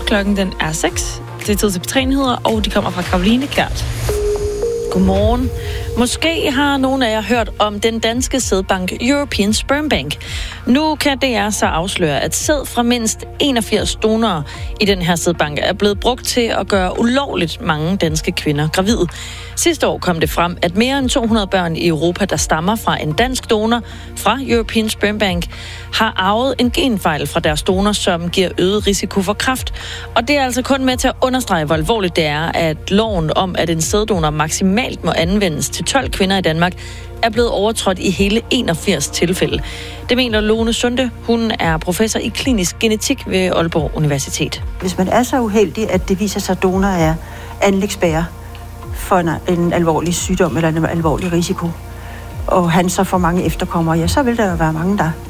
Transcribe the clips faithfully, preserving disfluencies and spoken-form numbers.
Klokken den er seks. Det er tid til P tre-nyheder, og de kommer fra Karoline Kjært. Godmorgen. Måske har nogle af jer hørt om den danske sædbank European Sperm Bank. Nu kan D R så afsløre, at sæd fra mindst enogfirs donorer i den her sædbank er blevet brugt til at gøre ulovligt mange danske kvinder gravide. Sidste år kom det frem, at mere end to hundrede børn i Europa, der stammer fra en dansk donor fra European Sperm Bank, har arvet en genfejl fra deres donor, som giver øget risiko for kræft. Og det er altså kun med til at understrege, hvor alvorligt det er, at loven om, at en sæddonor maksimalt må anvendes til tolv kvinder i Danmark, er blevet overtrådt i hele enogfirs tilfælde. Det mener Lone Sunde. Hun er professor i klinisk genetik ved Aalborg Universitet. Hvis man er så uheldig, at det viser sig, at donor er anlægsbærer for en, en alvorlig sygdom eller en alvorlig risiko, og han så får mange efterkommere, ja, så vil der jo være mange, der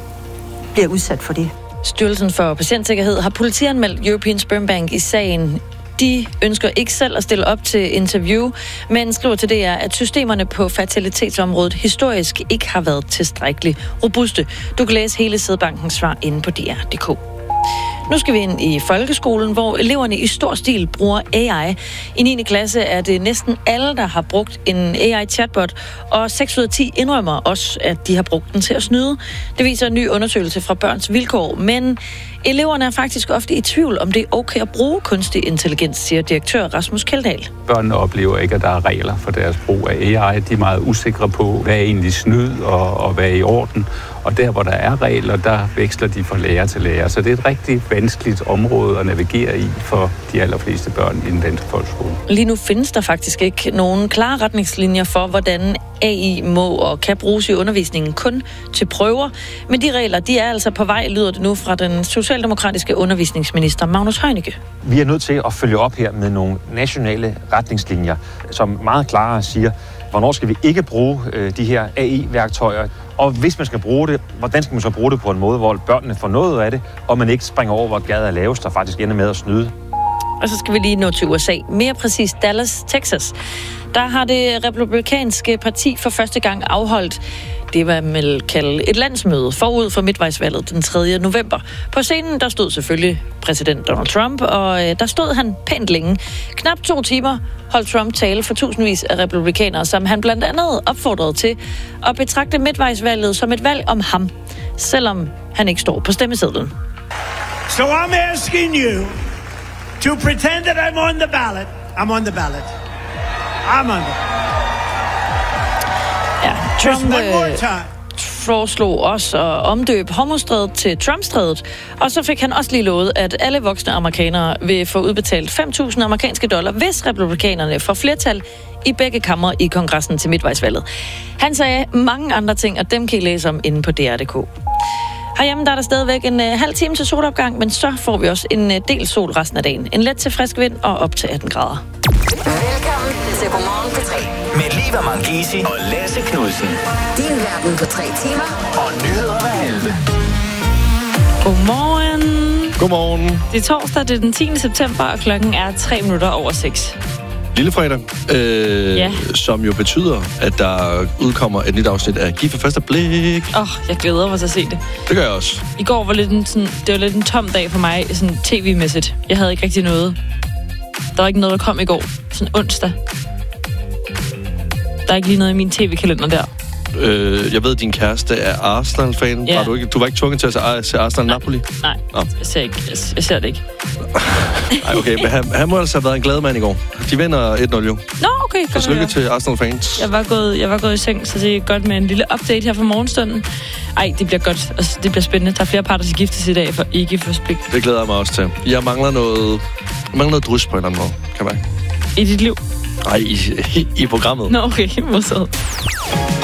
bliver udsat for det. Styrelsen for Patientsikkerhed har politianmeldt European Sperm Bank i sagen. De ønsker ikke selv at stille op til interview, men skriver til D R, at systemerne på fertilitetsområdet historisk ikke har været tilstrækkeligt robuste. Du kan læse hele sædbankens svar inde på D R punktum d k. Nu skal vi ind i folkeskolen, hvor eleverne i stor stil bruger A I. I niende klasse er det næsten alle, der har brugt en A I-chatbot, og seks ud af ti indrømmer også, at de har brugt den til at snyde. Det viser en ny undersøgelse fra Børns Vilkår, men eleverne er faktisk ofte i tvivl, om det er okay at bruge kunstig intelligens, siger direktør Rasmus Kjeldahl. Børnene oplever ikke, at der er regler for deres brug af A I. De er meget usikre på, hvad er egentlig snyd og, og hvad er i orden. Og der, hvor der er regler, der veksler de fra lærer til lærer. Så det er et rigtig vanskeligt område at navigere i for de allerfleste børn i den danske folkeskole. Lige nu findes der faktisk ikke nogen klare retningslinjer for, hvordan A I må og kan bruges i undervisningen kun til prøver. Men de regler, de er altså på vej, lyder det nu fra den socialdemokratiske undervisningsminister Magnus Heunicke. Vi er nødt til at følge op her med nogle nationale retningslinjer, som meget klarere siger, hvornår skal vi ikke bruge øh, de her A I-værktøjer, og hvis man skal bruge det, hvordan skal man så bruge det på en måde, hvor børnene får noget af det, og man ikke springer over, hvor gaden er lavest, og faktisk ender med at snyde. Og så skal vi lige nå til U S A. Mere præcis Dallas, Texas. Der har det republikanske parti for første gang afholdt det, hvad man vil kalde et landsmøde forud for midtvejsvalget den tredje november. På scenen, der stod selvfølgelig præsident Donald Trump, og øh, der stod han pænt længe. Knap to timer holdt Trump tale for tusindvis af republikanere, som han blandt andet opfordrede til at betragte midtvejsvalget som et valg om ham, selvom han ikke står på stemmesedlen. So I'm asking you to pretend that I'm on the ballot. I'm on the ballot. I'm on the Ja, Trump øh, foreslog også at omdøbe homostrædet til Trump-strædet, og så fik han også lige lovet, at alle voksne amerikanere vil få udbetalt fem tusind amerikanske dollar, hvis republikanerne får flertal i begge kamre i kongressen til midtvejsvalget. Han sagde mange andre ting, og dem kan I læse om inde på D R punktum d k. Herhjemme der er der stadigvæk en uh, halv time til solopgang, men så får vi også en uh, del sol resten af dagen. En let til frisk vind og op til atten grader. Velkommen til Godmorgen P tre. Med Liva Mangisi og Lasse Knudsen. Din verden på tre timer. Og nyheder hver halve. Godmorgen. Godmorgen. Det er torsdag, det er den tiende september, og klokken er tre minutter over seks. Lillefredag, øh, ja. Som jo betyder, at der udkommer et nyt afsnit af Gift ved første blik. Åh, oh, jeg glæder mig til at se det. Det gør jeg også. I går var lidt en, sådan, det var lidt en tom dag for mig, sådan tv-mæssigt. Jeg havde ikke rigtig noget. Der var ikke noget, der kom i går. Sådan onsdag. Der er ikke lige noget i min tv-kalender der. Øh, jeg ved, at din kæreste er Arsenal-fan. Ja. Var du, ikke, du var ikke tvunget til at se, se Arsenal-Napoli? Nej, nej. Jeg ser, ikke, jeg, jeg ser det ikke. Nej, okay, men han, han må altså have været en glad mand i går. De vinder et nul jo. Nå, okay. Så tillykke til Arsenal-fans. Jeg var, gået, jeg var gået i seng, så det er godt med en lille update her fra morgenstunden. Ej, det bliver godt. Altså, det bliver spændende. Der er flere par, der skal giftes i dag for ikke for spik. Det glæder jeg mig også til. Jeg mangler noget, jeg mangler noget drys på en eller anden måde, kan man. I dit liv? Nej, i, i, i programmet. Nå, okay. Hvor så.